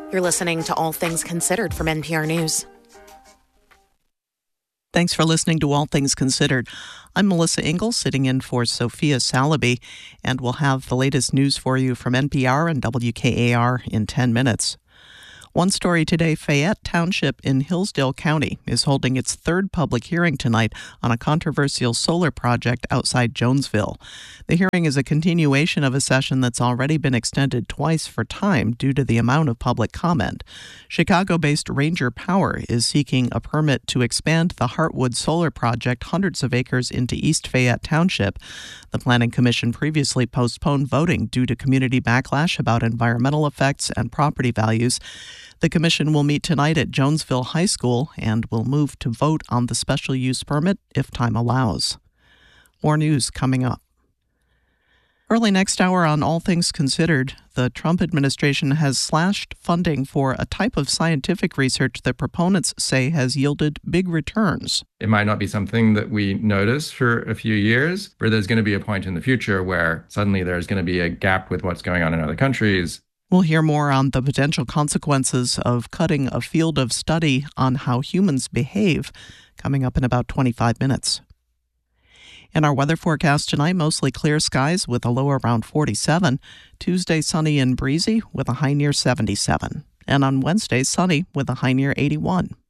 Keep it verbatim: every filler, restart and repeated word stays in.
You're listening to All Things Considered from N P R News. Thanks for listening to All Things Considered. I'm Melissa Ingle, sitting in for Sophia Salaby, and we'll have the latest news for you from N P R and W K A R in ten minutes. One story today, Fayette Township in Hillsdale County is holding its third public hearing tonight on a controversial solar project outside Jonesville. The hearing is a continuation of a session that's already been extended twice for time due to the amount of public comment. Chicago-based Ranger Power is seeking a permit to expand the Heartwood Solar Project hundreds of acres into East Fayette Township. The Planning Commission previously postponed voting due to community backlash about environmental effects and property values. The commission will meet tonight at Jonesville High School and will move to vote on the special use permit if time allows. More news coming up. Early next hour on All Things Considered, the Trump administration has slashed funding for a type of scientific research that proponents say has yielded big returns. It might not be something that we notice for a few years, but there's going to be a point in the future where suddenly there's going to be a gap with what's going on in other countries. We'll hear more on the potential consequences of cutting a field of study on how humans behave coming up in about twenty-five minutes. In our weather forecast tonight, mostly clear skies with a low around forty-seven. Tuesday, sunny and breezy with a high near seventy-seven. And on Wednesday, sunny with a high near eighty-one.